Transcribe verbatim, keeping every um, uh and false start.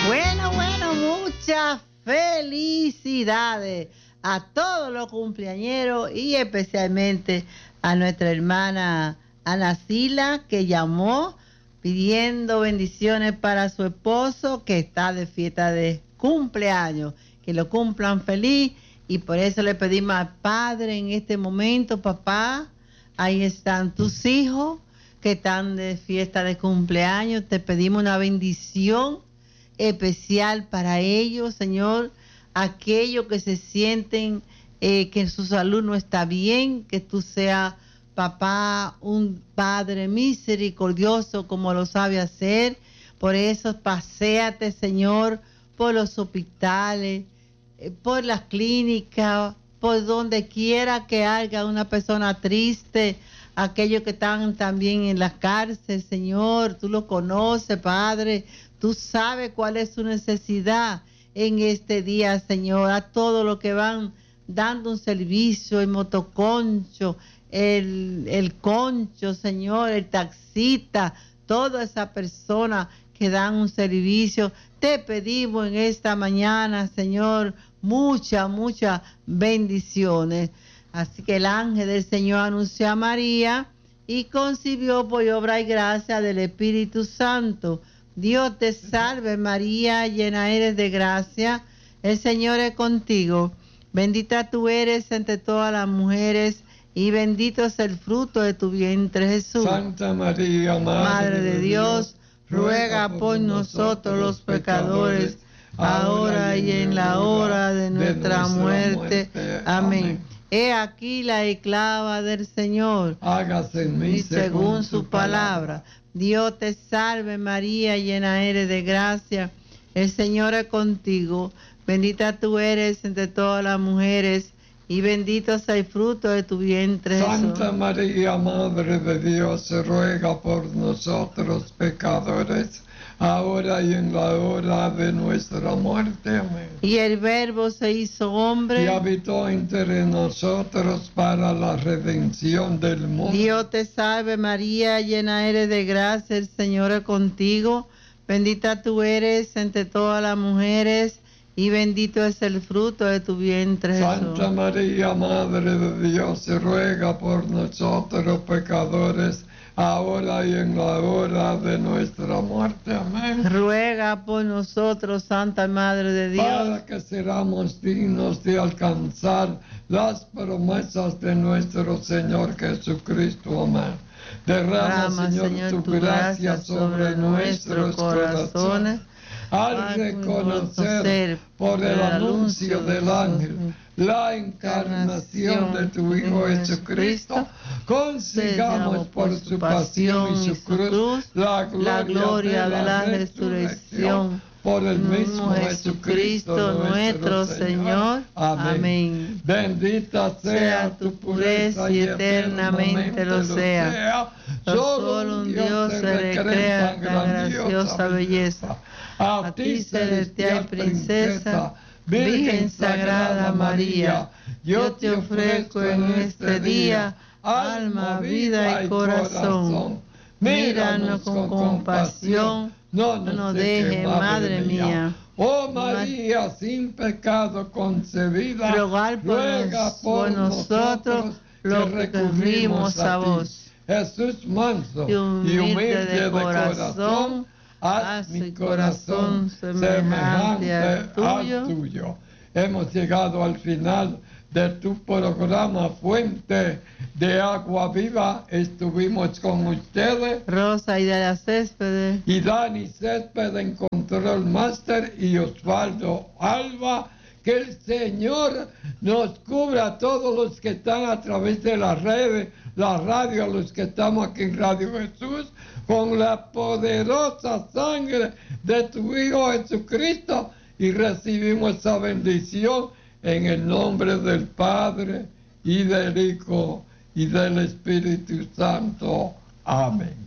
Bueno, bueno, muchas felicidades a todos los cumpleañeros y especialmente a nuestra hermana Ana Sila, que llamó pidiendo bendiciones para su esposo que está de fiesta de cumpleaños, que lo cumplan feliz, y por eso le pedimos al Padre en este momento: papá, ahí están tus hijos que están de fiesta de cumpleaños, te pedimos una bendición especial para ellos, Señor, aquellos que se sienten eh, que su salud no está bien, que tú seas, papá, un Padre misericordioso como lo sabe hacer. Por eso paséate, Señor, por los hospitales, eh, por las clínicas, por donde quiera que haya una persona triste, aquellos que están también en la cárcel, Señor, tú lo conoces, Padre, tú sabes cuál es su necesidad en este día, Señor, a todos los que van dando un servicio, el motoconcho, el, el concho, Señor, el taxista, toda esa persona que dan un servicio, te pedimos en esta mañana, Señor, muchas, muchas bendiciones. Así que el ángel del Señor anunció a María y concibió por obra y gracia del Espíritu Santo. Dios te salve María, llena eres de gracia, el Señor es contigo. Bendita tú eres entre todas las mujeres y bendito es el fruto de tu vientre, Jesús. Santa María, Madre, Madre de Dios, ruega por nosotros los pecadores, ahora y en la hora de nuestra muerte. Amén. He aquí la esclava del Señor, hágase en mí y según su palabra. Dios te salve María, llena eres de gracia, el Señor es contigo. Bendita tú eres entre todas las mujeres y bendito es el fruto de tu vientre, Jesús. Santa María, Madre de Dios, ruega por nosotros pecadores, ahora y en la hora de nuestra muerte. Amén. Y el Verbo se hizo hombre y habitó entre nosotros para la redención del mundo. Dios te salve María, llena eres de gracia, el Señor es contigo. Bendita tú eres entre todas las mujeres y bendito es el fruto de tu vientre, Jesús. Santa María, Madre de Dios, ruega por nosotros pecadores, ahora y en la hora de nuestra muerte. Amén. Ruega por nosotros, Santa Madre de Dios, para que seamos dignos de alcanzar las promesas de nuestro Señor Jesucristo. Amén. Derrama, Señor, Señor, tu gracia sobre nuestros corazones, al reconocer por el anuncio del ángel la encarnación de tu Hijo Jesucristo, consigamos por su pasión y su cruz la gloria de la resurrección por el mismo Jesucristo nuestro Señor. Amén. Bendita sea tu pureza y eternamente lo sea. Solo un Dios se recrea tan grandiosa belleza. A ti, celestial princesa, Virgen Sagrada María, yo te ofrezco en este día alma, vida y corazón. Míranos con compasión, no nos dejes, Madre mía. Oh María, sin pecado concebida, ruega por, por nosotros los que recurrimos a vos. Jesús manso y humilde, y humilde de corazón, haz mi corazón semejante al tuyo. al tuyo. Hemos llegado al final de tu programa Fuente de Agua Viva. Estuvimos con ustedes Rosa y de la Céspedes y Dani Céspedes en Control Master y Osvaldo Alba. Que el Señor nos cubra a todos los que están a través de las redes, la radio, a los que estamos aquí en Radio Jesús, con la poderosa sangre de tu Hijo Jesucristo, y recibimos esa bendición en el nombre del Padre y del Hijo y del Espíritu Santo. Amén.